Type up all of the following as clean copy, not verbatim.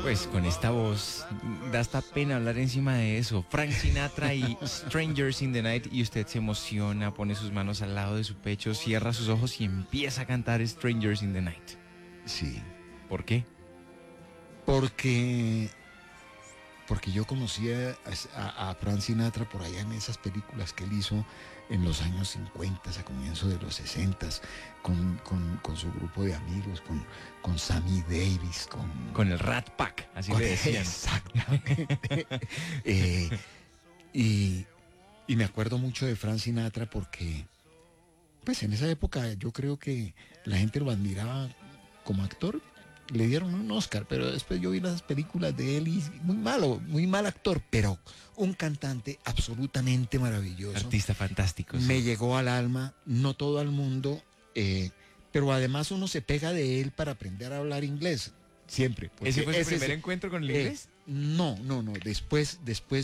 Pues con esta voz da hasta pena hablar encima de eso. Frank Sinatra y Strangers in the Night, y usted se emociona, pone sus manos al lado de su pecho, cierra sus ojos y empieza a cantar Strangers in the Night. Sí, ¿Por qué? porque yo conocí a Frank Sinatra por allá en esas películas que él hizo en los años 50, a comienzos de los 60, con su grupo de amigos, con Sammy Davis, Con el Rat Pack, así le decían. Exactamente. Y me acuerdo mucho de Frank Sinatra porque, pues en esa época yo creo que la gente lo admiraba como actor. Le dieron un Oscar, pero después yo vi las películas de él y muy mal actor, pero un cantante absolutamente maravilloso. Artista fantástico. Me Sí. llegó al alma, no todo el mundo, pero además uno se pega de él para aprender a hablar inglés, siempre. ¿Ese fue su primer encuentro con el inglés? No. Después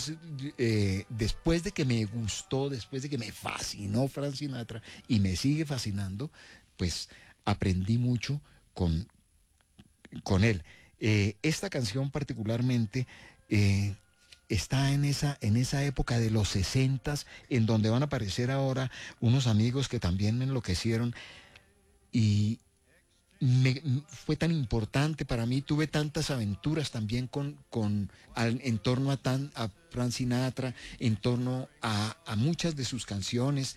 de que me gustó, después de que me fascinó Frank Sinatra y me sigue fascinando, pues aprendí mucho con él. Esta canción particularmente está en esa época de los 60s, en donde van a aparecer ahora unos amigos que también me enloquecieron y fue tan importante para mí, tuve tantas aventuras también en torno a Frank Sinatra, en torno a muchas de sus canciones,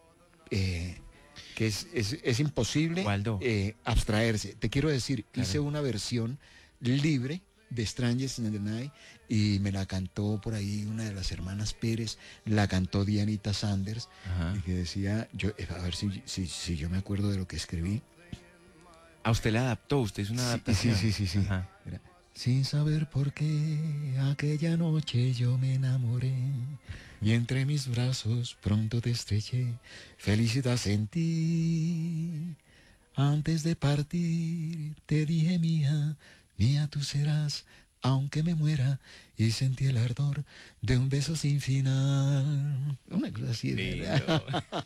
que es imposible abstraerse. Te quiero decir, claro. Hice una versión libre de Strangers in the Night y me la cantó por ahí una de las hermanas Pérez, la cantó Dianita Sanders. Ajá. Y que decía, a ver si yo me acuerdo de lo que escribí. A usted la adaptó, usted es una adaptación. Sí. Mira, sin saber por qué aquella noche yo me enamoré y entre mis brazos pronto te estreché, felicidad sentí. Antes de partir te dije mía tú serás, aunque me muera, y sentí el ardor de un beso sin final. Una cosa así, ¿verdad?